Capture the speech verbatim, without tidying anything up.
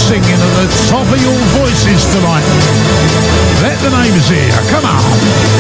singing at the top of your voices tonight. Let the neighbours hear you. Come on.